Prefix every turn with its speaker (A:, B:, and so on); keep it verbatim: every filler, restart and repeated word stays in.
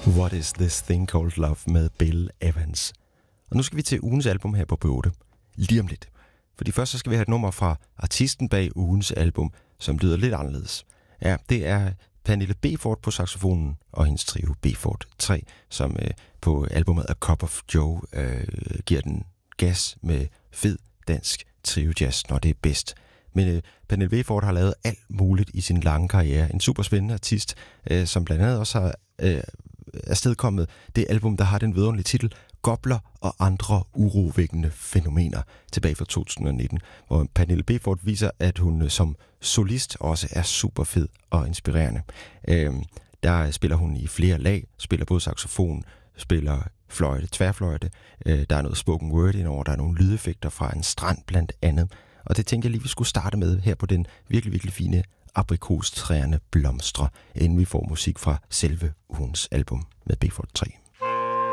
A: What is this thing called love med Bill Evans. Og nu skal vi til ugens album her på B otte. Lige om lidt. Fordi først så skal vi have et nummer fra artisten bag ugens album, som lyder lidt anderledes. Ja, det er Pernille Befort på saxofonen og hendes trio Befort tre, som øh, på albumet A Cup of Joe øh, giver den gas med fed dansk trio jazz, når det er bedst. Men øh, Pernille Befort har lavet alt muligt i sin lange karriere. En super spændende artist, øh, som blandt andet også har øh, afstedkommet det album, der har den vidunderlige titel Gobler og andre urovækkende fænomener tilbage fra to tusind nitten, hvor Pernille Befort viser, at hun som solist også er super fed og inspirerende. Øh, der spiller hun i flere lag, spiller både saxofon, spiller fløjte, tværfløjte, øh, der er noget spoken word indover, der er nogle lydeffekter fra en strand blandt andet. Og det tænkte jeg lige, vi skulle starte med her på den virkelig, virkelig fine aprikostræerne blomstre, inden vi får musik fra selve ugens album med Befort tre.